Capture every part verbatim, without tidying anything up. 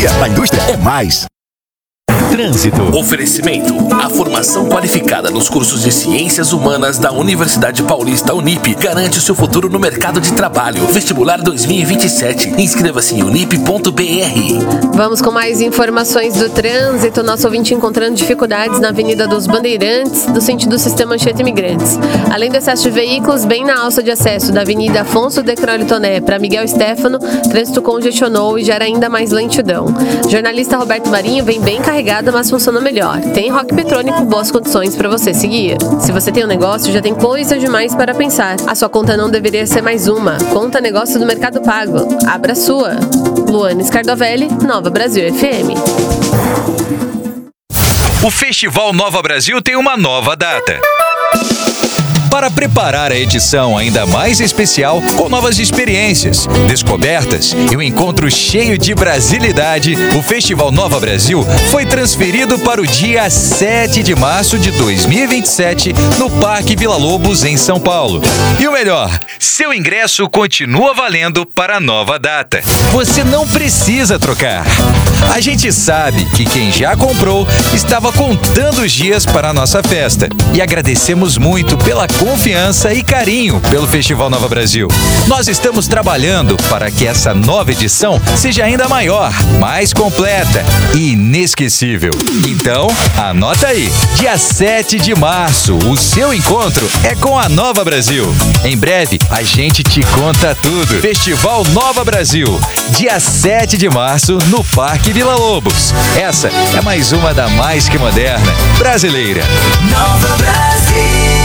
tecnologia. A indústria é mais. Trânsito. Oferecimento. A formação qualificada nos cursos de Ciências Humanas da Universidade Paulista Unip garante o seu futuro no mercado de trabalho. Vestibular dois mil e vinte e sete. Inscreva-se em unip ponto b r. Vamos com mais informações do trânsito. Nosso ouvinte encontrando dificuldades na Avenida dos Bandeirantes, do sentido Sistema Anchieta Imigrantes. Além do excesso de veículos, bem na alça de acesso da Avenida Afonso de Crolitoné para Miguel Stéfano, trânsito congestionou e gera ainda mais lentidão. Jornalista Roberto Marinho vem bem carregado, mas funciona melhor. Tem rock petrônico, boas condições para você seguir. Se você tem um negócio, já tem coisa demais para pensar. A sua conta não deveria ser mais uma. Conta negócio do Mercado Pago. Abra a sua. Luane Scardovelli, Nova Brasil F M. O Festival Nova Brasil tem uma nova data. Para preparar a edição ainda mais especial, com novas experiências, descobertas e um encontro cheio de brasilidade, o Festival Nova Brasil foi transferido para o dia sete de março de dois mil e vinte e sete, no Parque Vila Lobos, em São Paulo. E o melhor, seu ingresso continua valendo para a nova data. Você não precisa trocar. A gente sabe que quem já comprou estava contando os dias para a nossa festa. E agradecemos muito pela confiança e carinho pelo Festival Nova Brasil. Nós estamos trabalhando para que essa nova edição seja ainda maior, mais completa e inesquecível. Então, anota aí, dia sete de março, o seu encontro é com a Nova Brasil. Em breve, a gente te conta tudo. Festival Nova Brasil, dia sete de março, no Parque Vila Lobos. Essa é mais uma da mais que moderna brasileira. Nova Brasil.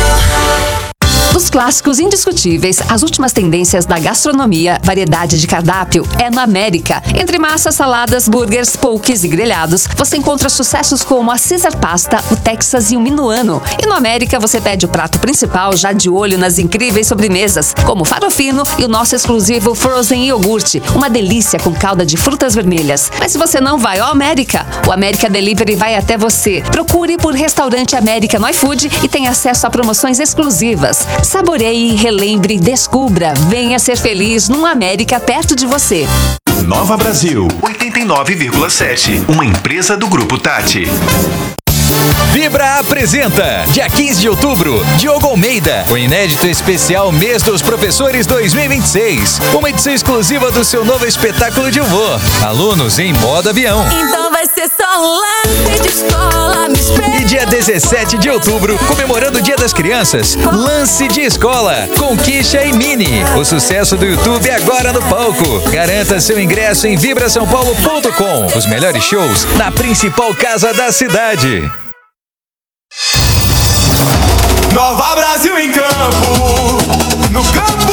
Dos clássicos indiscutíveis, as últimas tendências da gastronomia, variedade de cardápio é no América. Entre massas, saladas, burgers, poques e grelhados, você encontra sucessos como a Caesar Pasta, o Texas e o Minuano. E no América você pede o prato principal já de olho nas incríveis sobremesas, como o farofino e o nosso exclusivo Frozen Iogurte, uma delícia com calda de frutas vermelhas. Mas se você não vai ao América, o América Delivery vai até você. Procure por Restaurante América no iFood e tenha acesso a promoções exclusivas. Saboreie, relembre, descubra. Venha ser feliz num América perto de você. Nova Brasil, oitenta e nove vírgula sete. Uma empresa do Grupo Tati. Vibra apresenta, dia quinze de outubro, Diogo Almeida, o inédito especial Mês dos Professores dois mil e vinte e seis. Uma edição exclusiva do seu novo espetáculo de humor, Alunos em Modo Avião. Então vai ser só um lance de escola, me espera. E dia dezessete de outubro, comemorando o Dia das Crianças, Lance de Escola, com Kisha e Mini. O sucesso do YouTube agora no palco. Garanta seu ingresso em vibra são paulo ponto com. Os melhores shows na principal casa da cidade. Nova Brasil em campo, no campo,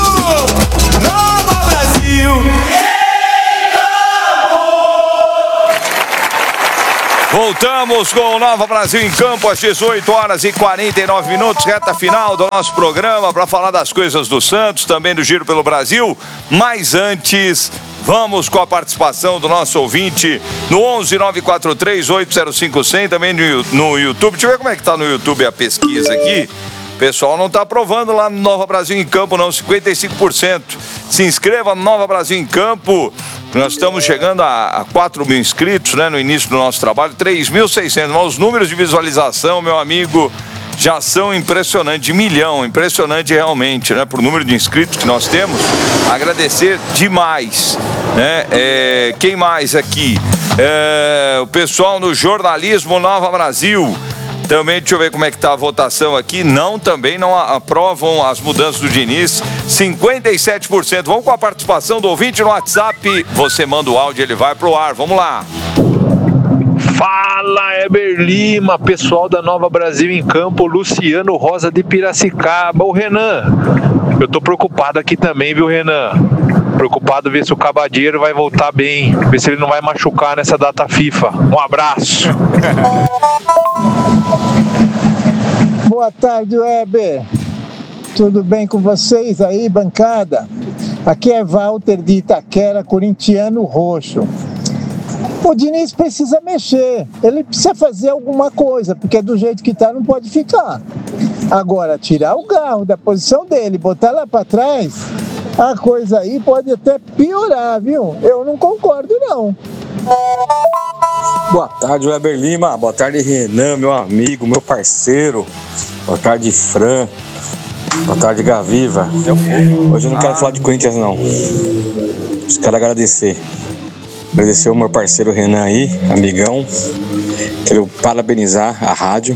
Nova Brasil em campo. Voltamos com o Nova Brasil em campo às dezoito horas e quarenta e nove minutos, reta final do nosso programa para falar das coisas do Santos, também do Giro pelo Brasil, mas antes... Vamos com a participação do nosso ouvinte no onze nove quatro três oito zero cinco zero zero, também no, no YouTube. Deixa eu ver como é que tá no YouTube a pesquisa aqui. O pessoal não tá aprovando lá no Nova Brasil em Campo, não, cinquenta e cinco por cento. Se inscreva no Nova Brasil em Campo. Nós estamos chegando a, a quatro mil inscritos, né, no início do nosso trabalho, três mil e seiscentos. Mas os números de visualização, meu amigo, já são impressionantes, de milhão, impressionante realmente, né, por número de inscritos que nós temos. Agradecer demais, né? É, quem mais aqui? É, o pessoal no Jornalismo Nova Brasil. Também, deixa eu ver como é que tá a votação aqui. Não, também não aprovam as mudanças do Diniz. cinquenta e sete por cento. Vamos com a participação do ouvinte no WhatsApp. Você manda o áudio, ele vai pro ar. Vamos lá. Fala, Heber Lima, pessoal da Nova Brasil em Campo, Luciano Rosa de Piracicaba. Ô Renan, eu tô preocupado aqui também, viu, Renan? Preocupado ver se o Cabadeiro vai voltar bem, ver se ele não vai machucar nessa data FIFA. Um abraço. Boa tarde, Heber. Tudo bem com vocês aí, bancada? Aqui é Walter de Itaquera, corintiano roxo. O Diniz precisa mexer, ele precisa fazer alguma coisa, porque do jeito que tá não pode ficar. Agora, tirar o Garro da posição dele, botar lá para trás, a coisa aí pode até piorar, viu? Eu não concordo, não. Boa tarde, Weber Lima. Boa tarde, Renan, meu amigo, meu parceiro. Boa tarde, Fran. Boa tarde, Gaviva. Hoje eu não quero falar de Corinthians, não. Só quero agradecer. Agradecer ao meu parceiro Renan aí, amigão. Quero parabenizar a rádio,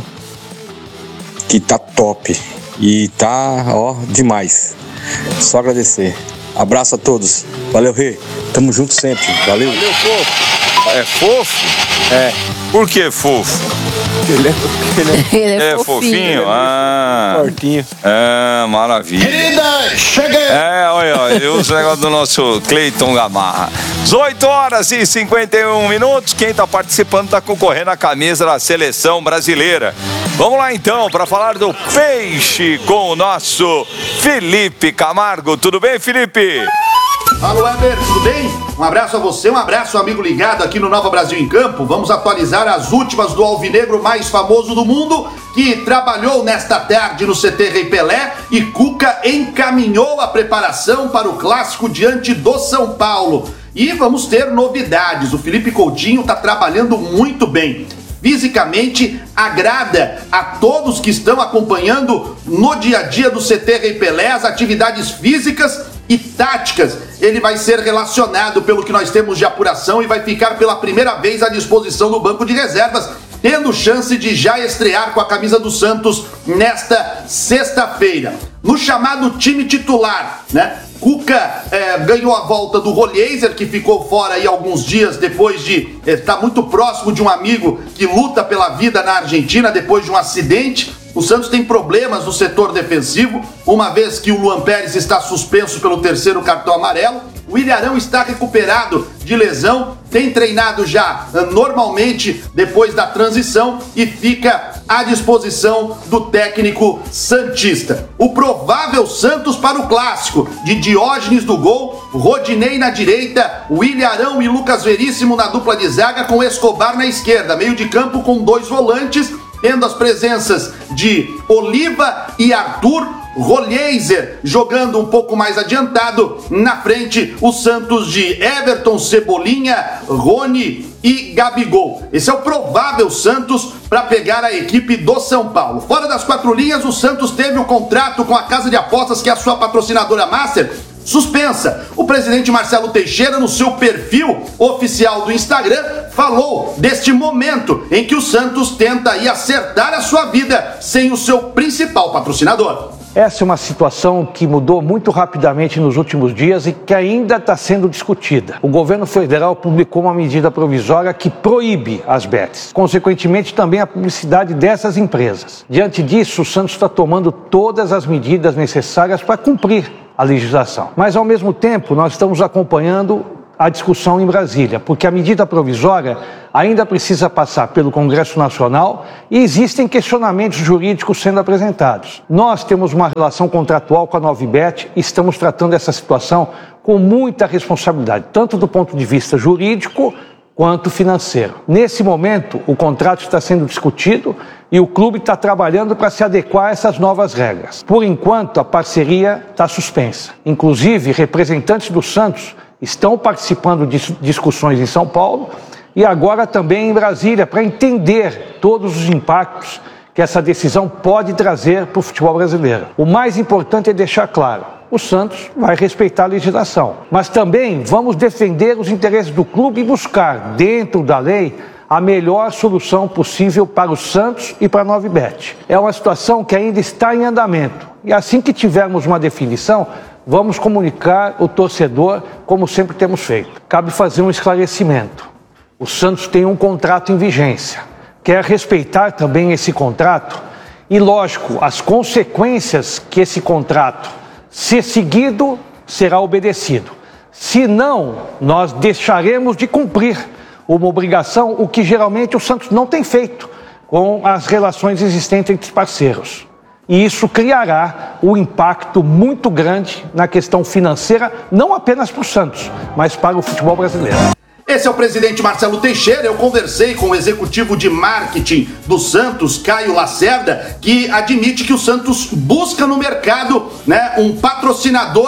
que tá top. E tá, ó, demais. Só agradecer. Abraço a todos. Valeu, Rê. Tamo junto sempre. Valeu. Valeu, fofo. É fofo? É. Por que fofo? Ele é, ele é, Ele é É fofinho. fofinho? Ah. fortinho. É, maravilha. Querida, cheguei! É, olha, olha, eu uso o negócio do nosso Cleiton Gamarra. dezoito horas e cinquenta e um minutos. Quem tá participando tá concorrendo à camisa da seleção brasileira. Vamos lá então, para falar do peixe com o nosso Felipe Camargo. Tudo bem, Felipe? Alô, Weber, tudo bem? Um abraço a você, um abraço, amigo ligado aqui no Nova Brasil em Campo. Vamos atualizar as últimas do alvinegro mais famoso do mundo, que trabalhou nesta tarde no C T Rei Pelé, e Cuca encaminhou a preparação para o clássico diante do São Paulo. E vamos ter novidades. O Felipe Coutinho está trabalhando muito bem. Fisicamente, agrada a todos que estão acompanhando no dia a dia do C T Rei Pelé as atividades físicas e táticas. Ele vai ser relacionado pelo que nós temos de apuração e vai ficar pela primeira vez à disposição do banco de reservas, tendo chance de já estrear com a camisa do Santos nesta sexta-feira. No chamado time titular, né? Cuca é, ganhou a volta do Rolheiser, que ficou fora aí alguns dias depois de estar é, muito próximo de um amigo que luta pela vida na Argentina depois de um acidente. O Santos tem problemas no setor defensivo, uma vez que o Luan Pérez está suspenso pelo terceiro cartão amarelo. O Ilharão está recuperado de lesão, tem treinado já normalmente depois da transição e fica à disposição do técnico santista. O provável Santos para o clássico: de Diógenes do gol, Rodinei na direita, o Ilharão e Lucas Veríssimo na dupla de zaga, com Escobar na esquerda, meio de campo com dois volantes, tendo as presenças de Oliva e Arthur. Rolheiser jogando um pouco mais adiantado. Na frente, o Santos de Everton, Cebolinha, Rony e Gabigol. Esse é o provável Santos para pegar a equipe do São Paulo. Fora das quatro linhas, o Santos teve o contrato com a casa de apostas, que é a sua patrocinadora master, suspensa. O presidente Marcelo Teixeira, no seu perfil oficial do Instagram, falou deste momento em que o Santos tenta aí acertar a sua vida sem o seu principal patrocinador. Essa é uma situação que mudou muito rapidamente nos últimos dias e que ainda está sendo discutida. O governo federal publicou uma medida provisória que proíbe as bets, consequentemente também a publicidade dessas empresas. Diante disso, o Santos está tomando todas as medidas necessárias para cumprir a legislação. Mas, ao mesmo tempo, nós estamos acompanhando a discussão em Brasília, porque a medida provisória ainda precisa passar pelo Congresso Nacional e existem questionamentos jurídicos sendo apresentados. Nós temos uma relação contratual com a Novibet e estamos tratando essa situação com muita responsabilidade, tanto do ponto de vista jurídico quanto financeiro. Nesse momento, o contrato está sendo discutido e o clube está trabalhando para se adequar a essas novas regras. Por enquanto, a parceria está suspensa. Inclusive, representantes do Santos estão participando de discussões em São Paulo e agora também em Brasília, para entender todos os impactos que essa decisão pode trazer para o futebol brasileiro. O mais importante é deixar claro: o Santos vai respeitar a legislação, mas também vamos defender os interesses do clube e buscar, dentro da lei, a melhor solução possível para o Santos e para a Novibet. É uma situação que ainda está em andamento e assim que tivermos uma definição, vamos comunicar o torcedor, como sempre temos feito. Cabe fazer um esclarecimento. O Santos tem um contrato em vigência. Quer respeitar também esse contrato e, lógico, as consequências que esse contrato, se seguido, será obedecido. Se não, nós deixaremos de cumprir uma obrigação, o que geralmente o Santos não tem feito com as relações existentes entre parceiros. E isso criará um impacto muito grande na questão financeira, não apenas para o Santos, mas para o futebol brasileiro. Esse é o presidente Marcelo Teixeira. Eu conversei com o executivo de marketing do Santos, Caio Lacerda, que admite que o Santos busca no mercado, né, um patrocinador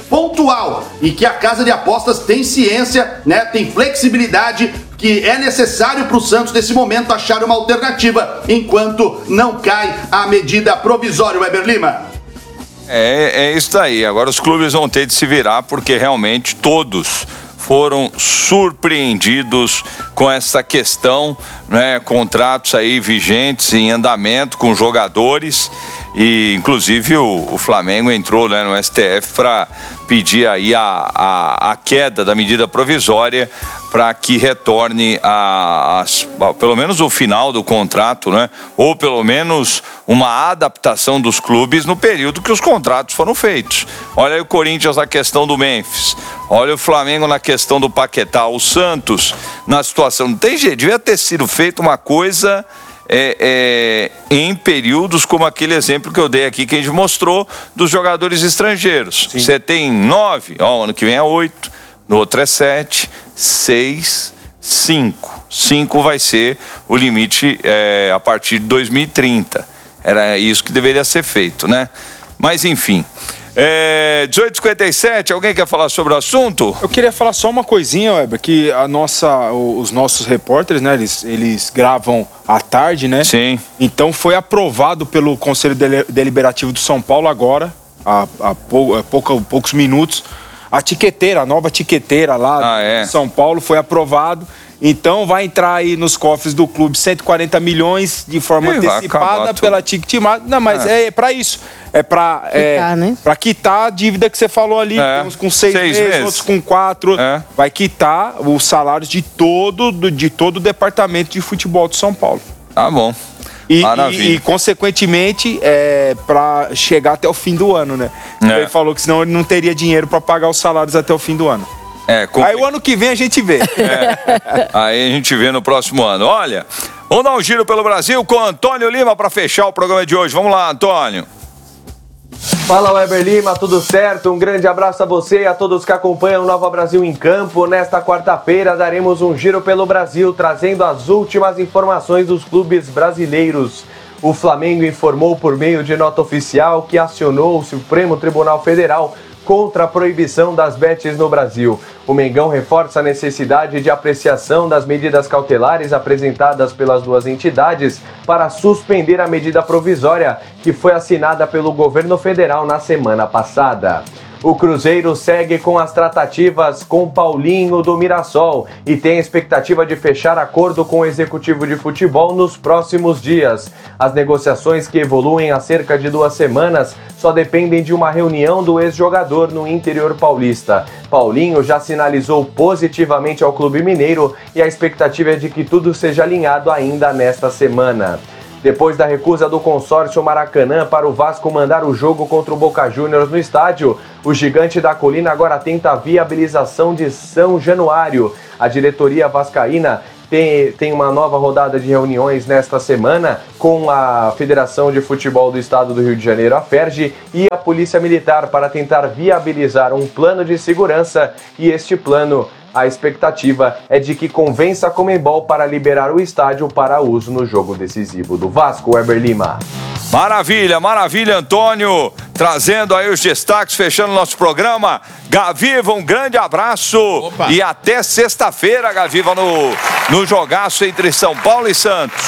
pontual e que a casa de apostas tem ciência, né, tem flexibilidade, que é necessário para o Santos, nesse momento, achar uma alternativa, enquanto não cai a medida provisória, Weber Lima. É, é isso aí. Agora os clubes vão ter de se virar, porque realmente todos foram surpreendidos com essa questão, né? Contratos aí vigentes em andamento com jogadores. E inclusive o, o Flamengo entrou, né, no S T F para pedir aí a, a, a queda da medida provisória para que retorne a, a, a, pelo menos o final do contrato, né? Ou pelo menos uma adaptação dos clubes no período que os contratos foram feitos. Olha aí o Corinthians na questão do Memphis, olha o Flamengo na questão do Paquetá, o Santos na situação. Não tem jeito, devia ter sido feita uma coisa... É, é, em períodos como aquele exemplo que eu dei aqui, que a gente mostrou dos jogadores estrangeiros. Você tem nove, ó, ano que vem é oito, no outro é sete, seis, cinco. Cinco vai ser o limite é, a partir de dois mil e trinta. Era isso que deveria ser feito, né? Mas enfim. É, dezoito e cinquenta e sete, alguém quer falar sobre o assunto? Eu queria falar só uma coisinha, Weber, que a nossa, os nossos repórteres, né, eles, eles gravam à tarde, né? Sim. Então foi aprovado pelo Conselho Deliberativo de São Paulo agora, há, há, pou, há pouca, poucos minutos, a tiqueteira, a nova tiqueteira lá ah, é. de São Paulo foi aprovado. Então vai entrar aí nos cofres do clube cento e quarenta milhões de forma Ih, antecipada pela Ticketmaster. Não, mas é, é para isso. É para é, né? para quitar a dívida que você falou ali. É. Uns com seis, Seis meses, meses. outros com quatro. É. Vai quitar os salários de todo, do, de todo o departamento de futebol de São Paulo. Tá bom. E, e, e, consequentemente, é, para chegar até o fim do ano, né? É. Ele falou que senão ele não teria dinheiro para pagar os salários até o fim do ano. É, com... Aí o ano que vem a gente vê. É. Aí a gente vê no próximo ano. Olha, vamos dar um giro pelo Brasil com Antônio Lima para fechar o programa de hoje. Vamos lá, Antônio. Fala, Weber Lima, tudo certo? Um grande abraço a você e a todos que acompanham o Nova Brasil em Campo. Nesta quarta-feira daremos um giro pelo Brasil, trazendo as últimas informações dos clubes brasileiros. O Flamengo informou por meio de nota oficial que acionou o Supremo Tribunal Federal contra a proibição das bets no Brasil. O Mengão reforça a necessidade de apreciação das medidas cautelares apresentadas pelas duas entidades para suspender a medida provisória que foi assinada pelo governo federal na semana passada. O Cruzeiro segue com as tratativas com Paulinho do Mirassol e tem a expectativa de fechar acordo com o executivo de futebol nos próximos dias. As negociações, que evoluem há cerca de duas semanas, só dependem de uma reunião do ex-jogador no interior paulista. Paulinho já sinalizou positivamente ao clube mineiro e a expectativa é de que tudo seja alinhado ainda nesta semana. Depois da recusa do consórcio Maracanã para o Vasco mandar o jogo contra o Boca Juniors no estádio, o Gigante da Colina agora tenta a viabilização de São Januário. A diretoria vascaína tem, tem uma nova rodada de reuniões nesta semana com a Federação de Futebol do Estado do Rio de Janeiro, a Ferge, e a Polícia Militar para tentar viabilizar um plano de segurança, e este plano, a expectativa é de que convença a Conmebol para liberar o estádio para uso no jogo decisivo do Vasco. Weber Lima. Maravilha, maravilha, Antônio, trazendo aí os destaques, fechando nosso programa. Gaviva, um grande abraço. Opa. E até sexta-feira, Gaviva, no, no jogaço entre São Paulo e Santos.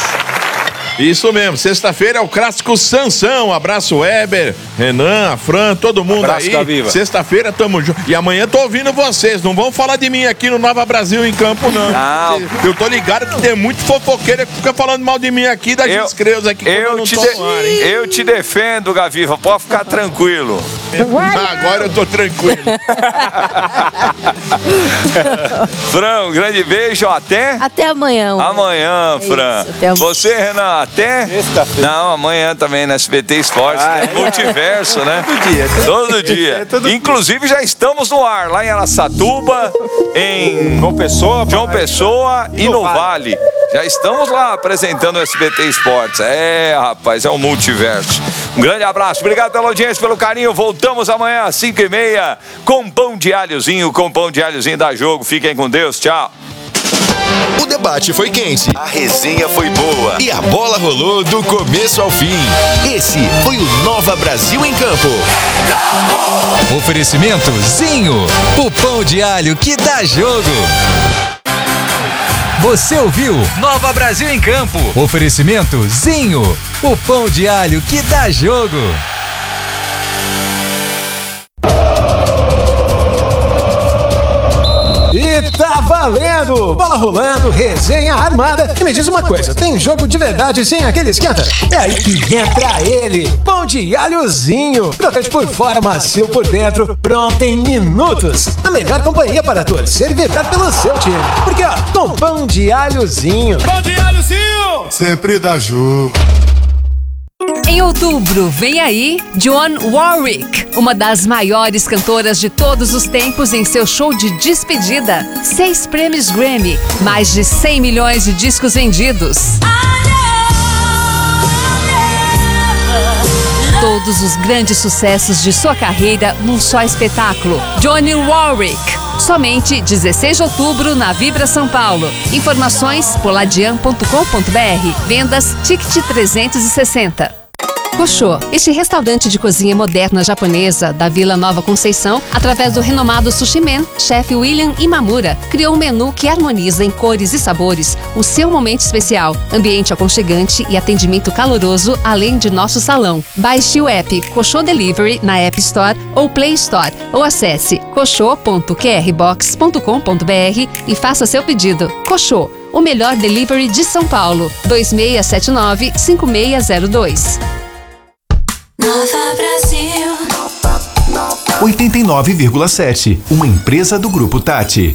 Isso mesmo, sexta-feira é o clássico Sansão. Abraço, Weber, Renan, Fran, todo mundo. Abraço, aí. Gaviva. Sexta-feira tamo junto. E amanhã tô ouvindo vocês. Não vão falar de mim aqui no Nova Brasil em Campo, não. Não. Eu tô ligado que tem muito fofoqueiro que fica falando mal de mim aqui, da gente Creus aqui. Eu, eu, te de, ar, eu te defendo, Gaviva. Pode ficar tranquilo. Agora eu tô tranquilo. Fran, um grande beijo. Até? Até amanhã. Amanhã, é Fran. Isso, até Você, Renan, até? Não, amanhã também na S B T Esportes, ah, né? É. Multiverso, né? Todo dia. Todo dia. É, todo Inclusive já estamos no ar, lá em Araçatuba, em João Pessoa, João Pessoa e, e no Vale. vale. Já estamos lá apresentando o S B T Esportes. É, rapaz, é um multiverso. Um grande abraço, obrigado pela audiência, pelo carinho. Voltamos amanhã às cinco e meia com pão de alhozinho, com pão de alhozinho da Jogo. Fiquem com Deus, tchau. O debate foi quente, a resenha foi boa e a bola rolou do começo ao fim. Esse foi o Nova Brasil em Campo. Oferecimento Zinho, o pão de alho que dá jogo. Você ouviu Nova Brasil em Campo. Oferecimento Zinho, o pão de alho que dá jogo. E tá valendo! Bola rolando, resenha armada. E me diz uma coisa, tem jogo de verdade sem aquele esquenta? É aí que entra ele, pão de alhozinho. Crocante por fora, macio por dentro, pronto em minutos. A melhor companhia para torcer e vibrar pelo seu time. Porque ó, com pão de alhozinho. Pão de alhozinho! Sempre dá jogo. Em outubro, vem aí Dionne Warwick, uma das maiores cantoras de todos os tempos, em seu show de despedida. Seis prêmios Grammy, mais de cem milhões de discos vendidos. Todos os grandes sucessos de sua carreira num só espetáculo. Dionne Warwick. Somente dezesseis de outubro na Vibra São Paulo. Informações poladian ponto com ponto br. Vendas Ticket trezentos e sessenta. Koshô, este restaurante de cozinha moderna japonesa da Vila Nova Conceição, através do renomado Sushi Man, chefe William Imamura, criou um menu que harmoniza em cores e sabores o seu momento especial, ambiente aconchegante e atendimento caloroso, além de nosso salão. Baixe o app Koshô Delivery na App Store ou Play Store, ou acesse koshô ponto q r box ponto com ponto br e faça seu pedido. Koshô, o melhor delivery de São Paulo. dois seis sete nove, cinco seis zero dois. Nova Brasil. oitenta e nove vírgula sete, uma empresa do Grupo Tati.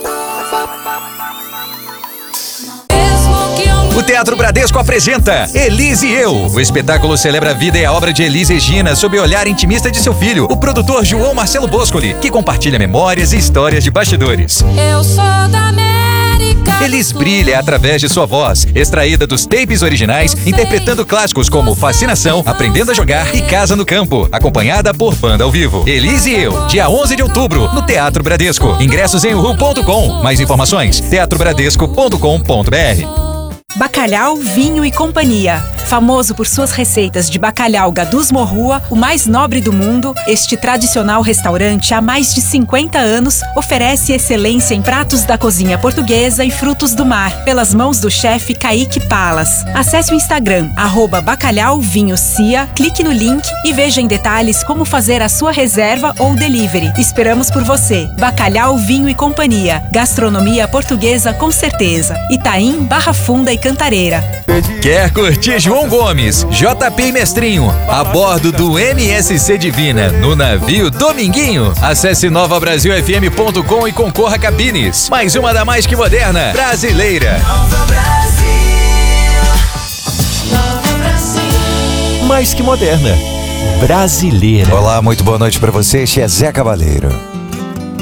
O Teatro Bradesco apresenta Elise e Eu. O espetáculo celebra a vida e a obra de Elis Regina sob o olhar intimista de seu filho, o produtor João Marcelo Boscoli, que compartilha memórias e histórias de bastidores. Eu sou da América. Elis brilha através de sua voz, extraída dos tapes originais, interpretando clássicos como Fascinação, Aprendendo a Jogar e Casa no Campo, acompanhada por banda ao vivo. Elise e Eu, dia onze de outubro, no Teatro Bradesco. Ingressos em uhu ponto com. Mais informações, teatro bradesco ponto com ponto br. Bacalhau, Vinho e Companhia. Famoso por suas receitas de bacalhau Gadus Morrua, o mais nobre do mundo, este tradicional restaurante há mais de cinquenta anos oferece excelência em pratos da cozinha portuguesa e frutos do mar, pelas mãos do chefe Kaique Palas. Acesse o Instagram, arroba Bacalhau Vinho Cia, clique no link e veja em detalhes como fazer a sua reserva ou delivery. Esperamos por você. Bacalhau, Vinho e Companhia. Gastronomia portuguesa com certeza. Itaim, Barra Funda e Cantareira. Quer curtir João Gomes, J P e Mestrinho a bordo do M S C Divina no navio Dominguinho? Acesse nova brasil f m ponto com e concorra a cabines. Mais uma da mais que moderna brasileira. Nova Brasil. Nova Brasil. Mais que moderna brasileira. Olá, muito boa noite para você. Este é Zé Cabaleiro.